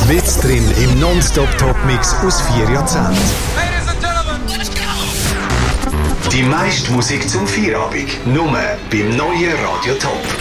Mit drin im Non-Stop-Top-Mix aus 4 Jahrzehnten. Ladies and Gentlemen, let's go! Die meiste Musik zum Feierabend. Nur beim neuen Radio Top.